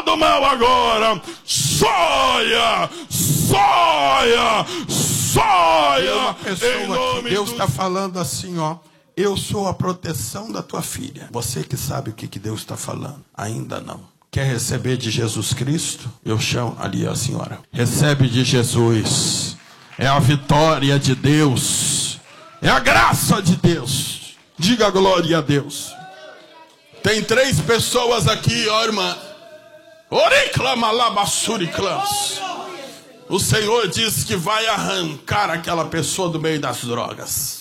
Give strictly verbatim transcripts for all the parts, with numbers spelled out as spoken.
do mal agora. Saia, saia, saia. Uma pessoa em nome que Deus do... está falando assim, ó. Eu sou a proteção da tua filha. Você que sabe o que, que Deus está falando. Ainda não. Quer receber de Jesus Cristo? Eu chamo ali a senhora. Recebe de Jesus. É a vitória de Deus. É a graça de Deus. Diga glória a Deus. Tem três pessoas aqui, ó irmã. O Senhor diz que vai arrancar aquela pessoa do meio das drogas.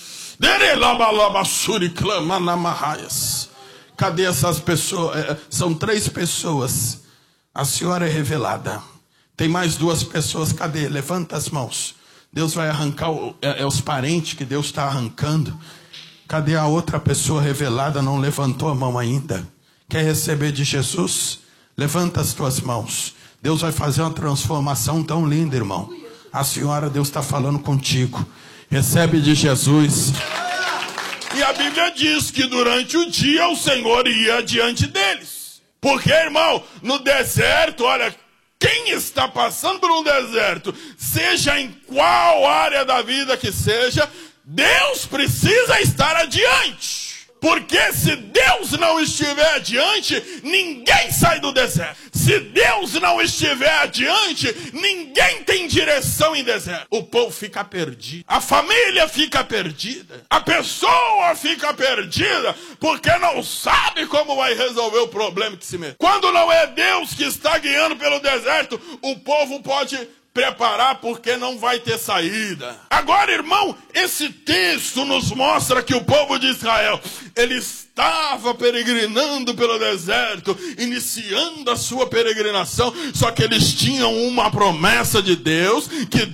Cadê essas pessoas? São três pessoas. A senhora é revelada. Tem mais duas pessoas. Cadê? Levanta as mãos. Deus vai arrancar. É, é os parentes que Deus está arrancando. Cadê a outra pessoa revelada? Não levantou a mão ainda. Quer receber de Jesus? Levanta as tuas mãos. Deus vai fazer uma transformação tão linda, irmão. A senhora, Deus está falando contigo. Recebe de Jesus. E a Bíblia diz que durante o dia o Senhor ia diante deles. Porque, irmão, no deserto, olha, quem está passando por um deserto, seja em qual área da vida que seja, Deus precisa estar adiante. Porque se Deus não estiver adiante, ninguém sai do deserto. Se Deus não estiver adiante, ninguém tem direção em deserto. O povo fica perdido. A família fica perdida. A pessoa fica perdida porque não sabe como vai resolver o problema que se mete. Quando não é Deus que está guiando pelo deserto, o povo pode preparar porque não vai ter saída. Agora, irmão, esse texto nos mostra que o povo de Israel, ele estava peregrinando pelo deserto, iniciando a sua peregrinação, só que eles tinham uma promessa de Deus, que